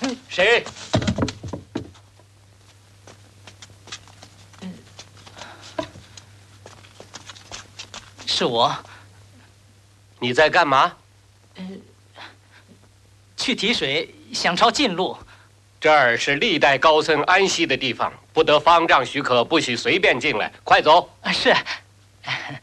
谁？ 是我。 你在干嘛？ 去提水，想抄近路。 这儿是历代高僧安息的地方，不得方丈许可，不许随便进来。快走！ 是。